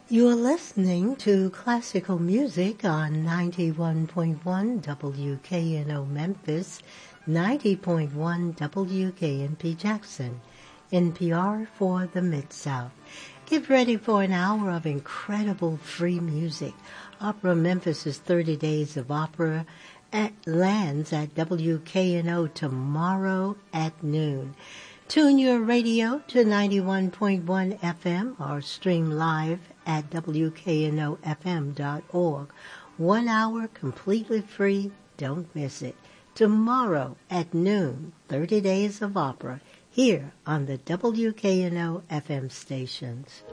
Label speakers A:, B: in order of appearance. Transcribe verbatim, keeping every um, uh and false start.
A: You're listening to classical music on ninety-one point one W K N O Memphis, ninety point one W K N P Jackson, N P R for the Mid-South. Get ready for an hour of incredible free music. Opera Memphis' thirty Days of Opera at, lands at W K N O tomorrow at noon. Tune your radio to ninety-one point one F M or stream live at W K N O F M dot org. One hour completely free. Don't miss it. Tomorrow at noon, thirty Days of Opera, here on the W K N O F M stations.